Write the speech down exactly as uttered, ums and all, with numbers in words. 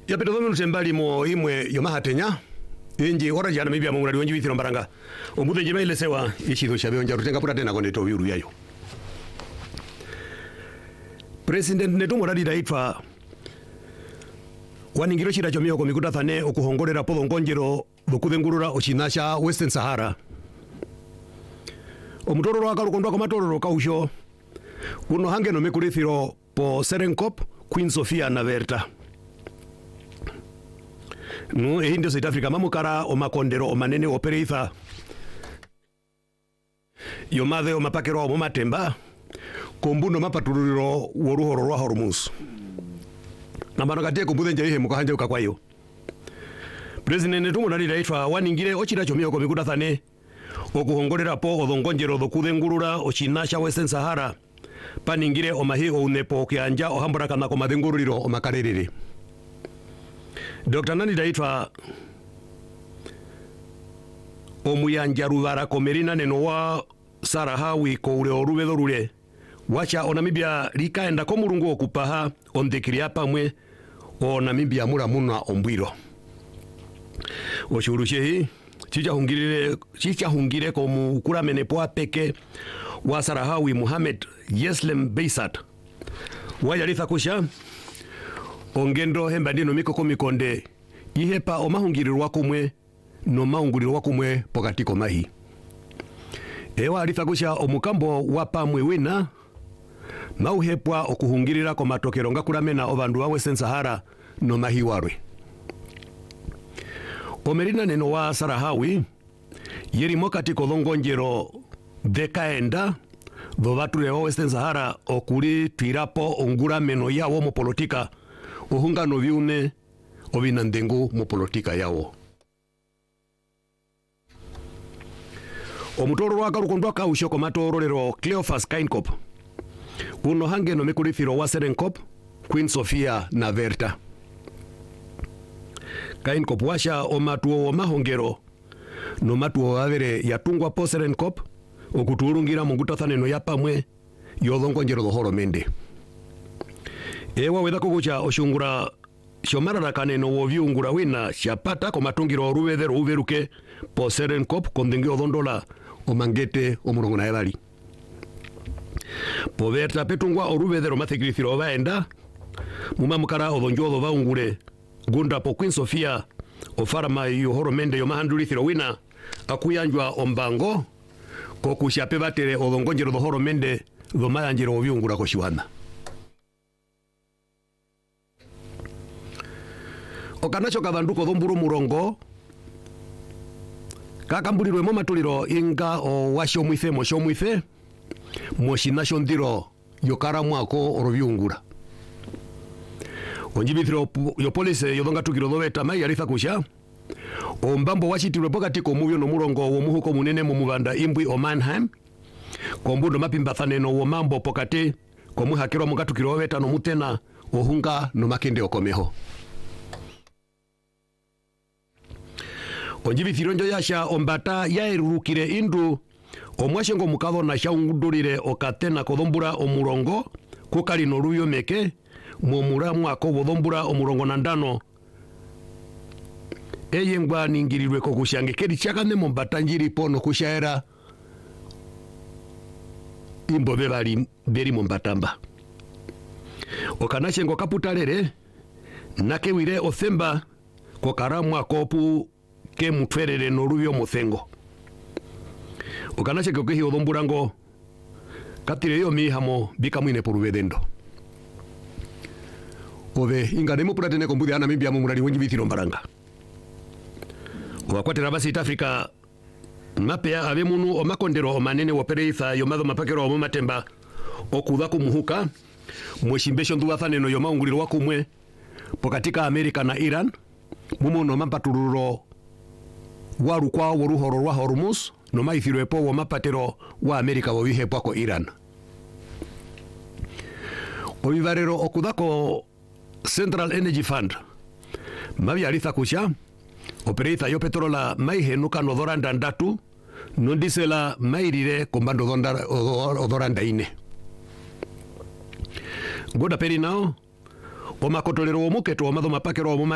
ya petodono tembali mo imwe yomahatenya inji ora jana mibya mo ngurali wenji withiro mbaranga omuthe njima ile sewa ishitho chabe onja rutenga pura tena konde to yuru yayo President netumo radi daitwa waningiro shira chomio ko mikuta thane okuhongorera podho ngonjero bukuvengurura ochinasha Western Sahara omutororo wakalukondwa kwa matororo kausho uno hange no mekurithiro po Serenkop Queen Sofia na Verta no e South Africa mamukara o makondero o manene opereitha yomathe o mapakero o matemba kombuno mapatururiro woruhoro rwa Hormuz nambano katie kumbuthe nje mukahanje ukakwayo President netumo nali daitwa waningire ochira chomio ko mikuta thane okuhongorera po odhongonjero dhokuvengurura ochinasha Western Sahara paningire omahi ounepo kianja ohambura kana komathengururiro omakarerere Doctor Nani daitwa omuyanja ruvara komerina neno wa Sarahawi ko ure oruvelo rure wacha o Namibia likaenda ko murungu okupaha ondekiria pamwe o Namibia muramuna ombwiro oshurushehi chicha hungire chicha hungire ko mukuramene poa peke wa Sarahawi Muhammad Yeslem Beisat wajalitha kusha ongendo hembandino mikoko mikonde ihepa omahungirirwa kumwe no mahungirirwa kumwe pokatiko mahi ewa alitha kusha omukambo wa pamwe wina mauhepwa okuhungirira ko matokero ngakuramena obandu wa Western Sahara no mahi warwe omerina neno wa Sarahawi yeri mokati ko dhongonjero dekaenda dho bature wa Western Sahara okuri twirapo ongura meno yawo mo politika ohunga no viune obinandengu mo politika yawo omutoro wakalukondwa kausho ko matororero Cleophas Kainkop uno hange no mekurithiro wa Serenkop Queen Sofia na Verta Kainkop washa o matuo o mahongero no matuo avere yatungwa po Serenkop okuturungira munguta thaneno ya pamwe yodhongonjero dhohoro mende ewa weda kukucha oshungura shomarara kaneno wovyungura wina shapata ko matungiro oruvethero uveruke po Serenkop kondengio dhondola o mangete o murongo na ebali po Verta petungwa oruvethero mathikirithiro vaenda mumamukara odhonjodo vaungure gunda po Queen Sofia o farama yohoro mende yomahandulithiro wina akuyanjwa ombango ko kushape batere odhongonjero dhohoro mende dhomayanjiro ovyungura ko shiwana okanacho kavanduko dhomburu murongo kakamburirwe mo matuliro inga o washo mwithe mo sho mwithe mo shinasho ndiro yokara mwako orovyungura onjibithiro yo police yodonga tukiro dhoveta mai yaritha kusha ombambo wachitirwe pokati ko muvyo no murongo wo muhuko munene mu mubanda imbwi o Mannheim kombundo mapimba thaneno wo mambo pokati ko muhakirwa mugatukiro dhoveta no mutena ohunga no makende okomeho onjibithiro njo yasha ombata yairurukire indu omwashengo mukadho na shaungudurire okatena kodhombura omurongo kukali no ruyo meke mwomura mwako bodhombura omurongo na ndano eyengwa ningirirwe ko kushange kedi chakane mombata njiri pono kushaera imbobe bali beri mombatamba okanashengo kaputalere nakewire othemba ko karamwa kopu ke mutwerere no rubyo muthengo okanasheke kehi odhomburango katire yo mihamo bikamwine porubedendo ove ingademo puratene kombude ana Namibia mu murali wenji bithiro mbaranga wakwatira basi South Africa mapea ave munu o makondero o manene wopereitha yomadho mapakero o matemba okudha kumuhuka mweshimbesho nduwa thaneno yo maunguliro wakumwe pokatika Amerika na Iran mumono mampatururo waru kwa woruhoro rwa Hormuz no maithirwe po wo mapatero wa Amerika wo bihe pako Iran o vivarero okudako Central Energy Fund mabi alitha kusha opereitha yo petrola maihe nuka no doranda ndatu no disela mairire kombando dhonda odoranda ine goda peri nao o makotolero o muketo o madho mapakero o